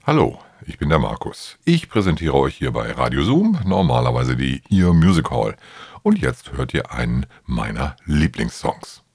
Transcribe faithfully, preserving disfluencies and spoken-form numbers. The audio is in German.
Hallo, ich bin der Markus. Ich präsentiere euch hier bei Radio Zoom normalerweise die Ear Music Hall. Und jetzt hört ihr einen meiner Lieblingssongs.